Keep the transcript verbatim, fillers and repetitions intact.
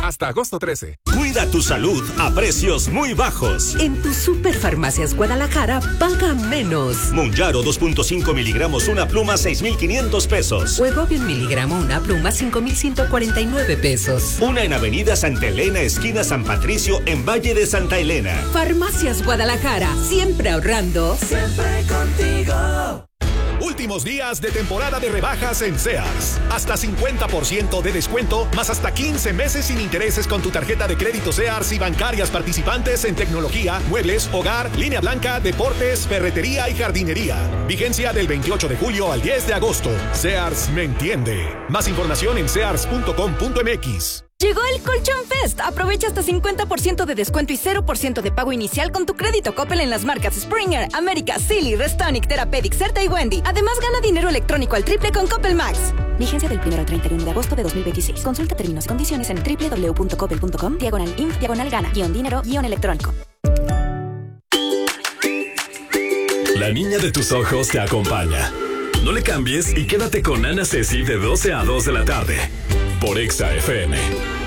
hasta agosto trece. Cuida tu salud a precios muy bajos. En tu Superfarmacias Guadalajara, paga menos. Monjaro dos punto cinco miligramos, una pluma, seis mil quinientos pesos. Huegobion miligramo, una pluma, cinco mil ciento cuarenta y nueve pesos. Una en Avenida Santa Elena, esquina San Patricio, en Valle de Santa Elena. Farmacias Guadalajara, siempre ahorrando. Siempre contigo. Últimos días de temporada de rebajas en Sears. Hasta cincuenta por ciento de descuento, más hasta quince meses sin intereses con tu tarjeta de crédito Sears y bancarias participantes en tecnología, muebles, hogar, línea blanca, deportes, ferretería y jardinería. Vigencia del veintiocho de julio al diez de agosto. Sears me entiende. Más información en sears punto com punto m x. Llegó el Colchón Fest. Aprovecha hasta cincuenta por ciento de descuento y cero por ciento de pago inicial con tu crédito Coppel en las marcas Springer, América, Silly, Restonic, Therapeutic, Certa y Wendy. Además, gana dinero electrónico al triple con Coppel Max. Vigencia del primero al treinta y uno de agosto de dos mil veintiséis. Consulta términos y condiciones en doble u doble u doble u punto coppel punto com, diagonal inf, diagonal gana, guión dinero, guión electrónico. La niña de tus ojos te acompaña. No le cambies y quédate con Ana Ceci de doce a dos de la tarde. Por Exa F M.